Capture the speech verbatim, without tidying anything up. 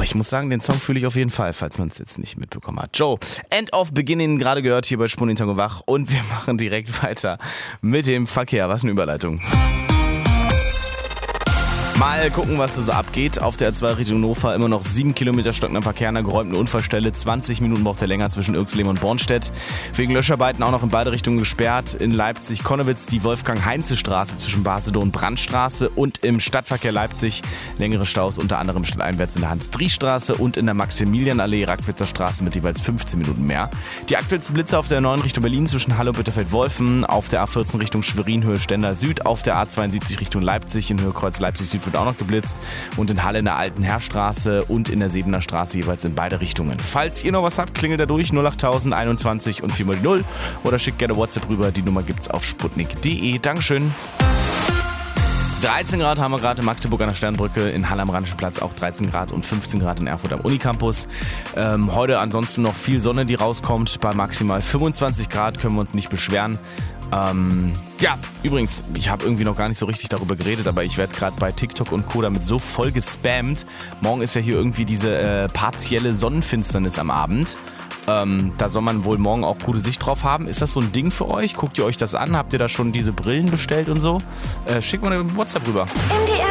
ich muss sagen, den Song fühle ich auf jeden Fall, falls man es jetzt nicht mitbekommen hat. Joe, End of Beginning, gerade gehört hier bei Sputnik Tango Wach. Und wir machen direkt weiter mit dem Verkehr. Was eine Überleitung. Mal gucken, was da so abgeht. Auf der A zwei Richtung Hannover immer noch sieben Kilometer stockender Verkehr an der geräumten Unfallstelle. zwanzig Minuten braucht er länger zwischen Irxleben und Bornstedt. Wegen Löscharbeiten auch noch in beide Richtungen gesperrt. In Leipzig-Konnewitz die Wolfgang-Heinze-Straße zwischen Basedow und Brandstraße. Und im Stadtverkehr Leipzig längere Staus unter anderem stadteinwärts in der Hans-Dries-Straße und in der Maximilianallee Rackwitzer Straße mit jeweils fünfzehn Minuten mehr. Die aktuellsten Blitze auf der neun Richtung Berlin zwischen Halle und Bitterfeld-Wolfen. Auf der A vierzehn Richtung Schwerin Höhe Stendal Süd. Auf der A zweiundsiebzig Richtung Leipzig in Höhe Kreuz Leipzig Süd wird auch noch geblitzt und in Halle in der Alten Herrstraße und in der Sebener Straße jeweils in beide Richtungen. Falls ihr noch was habt, klingelt da durch null achttausend einundzwanzig und vier mal die null oder schickt gerne WhatsApp rüber. Die Nummer gibt's auf sputnik punkt de. Dankeschön. dreizehn Grad haben wir gerade in Magdeburg an der Sternbrücke, in Halle am Rheinischen Platz auch dreizehn Grad und fünfzehn Grad in Erfurt am Unicampus. Ähm, heute ansonsten noch viel Sonne, die rauskommt. Bei maximal fünfundzwanzig Grad können wir uns nicht beschweren. Ähm, ja, übrigens, ich habe irgendwie noch gar nicht so richtig darüber geredet, aber ich werde gerade bei TikTok und Co. damit so voll gespammt. Morgen ist ja hier irgendwie diese äh, partielle Sonnenfinsternis am Abend. Ähm, da soll man wohl morgen auch gute Sicht drauf haben. Ist das so ein Ding für euch? Guckt ihr euch das an? Habt ihr da schon diese Brillen bestellt und so? Äh, schickt mal eine WhatsApp rüber. M D R